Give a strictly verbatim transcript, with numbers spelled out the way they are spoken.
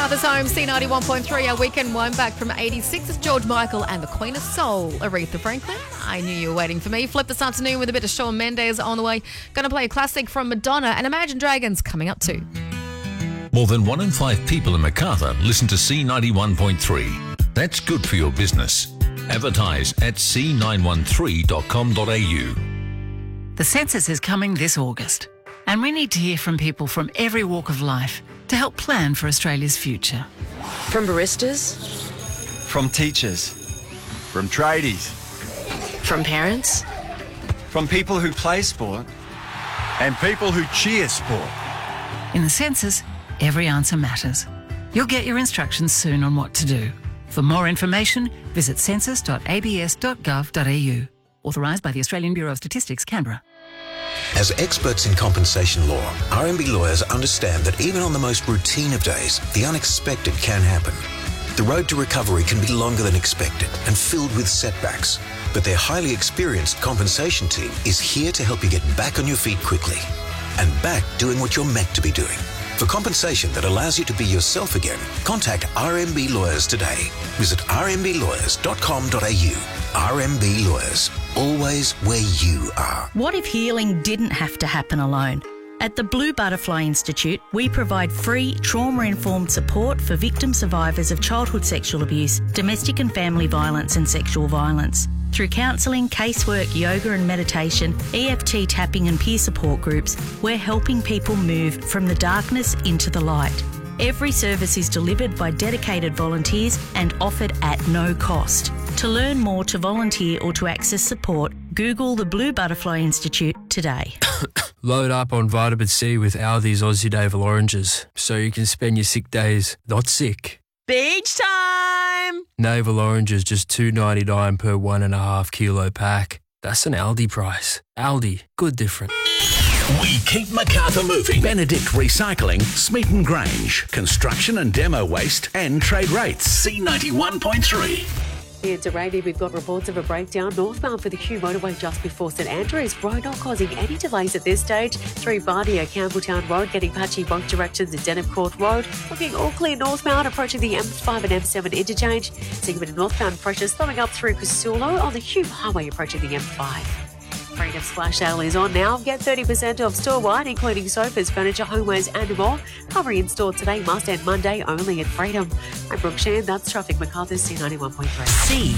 Macarthur's home, C ninety-one point three. Our weekend one back from eighty-six is George Michael and the Queen of Soul, Aretha Franklin. I knew you were waiting for me. Flip this afternoon with a bit of Shawn Mendes on the way. Going to play a classic from Madonna and Imagine Dragons coming up too. More than one in five people in Macarthur listen to C ninety-one point three. That's good for your business. Advertise at c nine one three dot com dot a u. The census is coming this August, and we need to hear from people from every walk of life to help plan for Australia's future. From baristas, From teachers, from tradies, from parents, from people who play sport, and people who cheer sport. In the census, every answer matters. You'll get your instructions soon on what to do. For more information, visit census dot a b s dot gov dot a u. Authorised by the Australian Bureau of Statistics, Canberra. As experts in compensation law, R M B lawyers understand that even on the most routine of days, the unexpected can happen. The road to recovery can be longer than expected and filled with setbacks, but their highly experienced compensation team is here to help you get back on your feet quickly and back doing what you're meant to be doing. For compensation that allows you to be yourself again, contact R M B Lawyers today. Visit r m b lawyers dot com dot a u. R M B Lawyers, always where you are. What if healing didn't have to happen alone? At the Blue Butterfly Institute, we provide free trauma-informed support for victim survivors of childhood sexual abuse, domestic and family violence and sexual violence. Through counselling, casework, yoga and meditation, E F T tapping and peer support groups, we're helping people move from the darkness into the light. Every service is delivered by dedicated volunteers and offered at no cost. To learn more, to volunteer or to access support, Google the Blue Butterfly Institute today. Load up on vitamin C with Aldi's Aussie Navel Oranges so you can spend your sick days not sick. Beach time! Navel Oranges just two dollars ninety-nine per one and a half kilo pack. That's an Aldi price. Aldi, good difference. We keep Macarthur moving. Benedict Recycling, Smeaton Grange, construction and demo waste and trade rates. C ninety-one point three. It's rainy. We've got reports of a breakdown northbound for the Kew motorway just before St Andrews Road, not causing any delays at this stage. Through Bardia, Campbelltown Road, getting patchy both directions at Denham Court Road. Looking all clear northbound, approaching the M five and M seven interchange. Seeing a bit of northbound pressure slowing up through Casulo on the Hume Highway approaching the M five. Freedom Splash Sale is on now. Get thirty percent off store-wide, including sofas, furniture, homewares and more. Recovery in store today, must end Monday only at Freedom. I'm Brooke Shan, that's Traffic Macarthur, C ninety-one point three. C